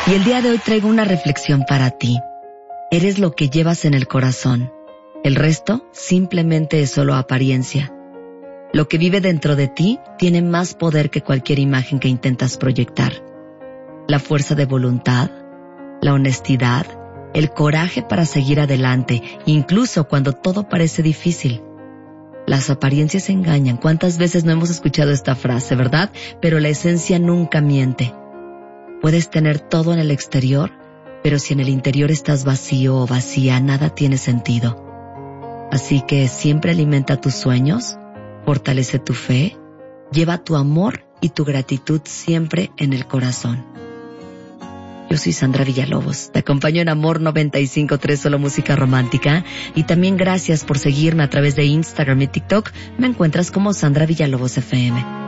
Y el día de hoy traigo una reflexión para ti. Eres lo que llevas en el corazón. El resto simplemente es solo apariencia. Lo que vive dentro de ti tiene más poder que cualquier imagen que intentas proyectar. La fuerza de voluntad, la honestidad, el coraje para seguir adelante, incluso cuando todo parece difícil. Las apariencias engañan. ¿Cuántas veces no hemos escuchado esta frase, verdad? Pero la esencia nunca miente. Puedes tener todo en el exterior, pero si en el interior estás vacío o vacía, nada tiene sentido. Así que siempre alimenta tus sueños, fortalece tu fe, lleva tu amor y tu gratitud siempre en el corazón. Yo soy Sandra Villalobos, te acompaño en Amor 95.3, solo música romántica, y también gracias por seguirme a través de Instagram y TikTok. Me encuentras como Sandra Villalobos FM.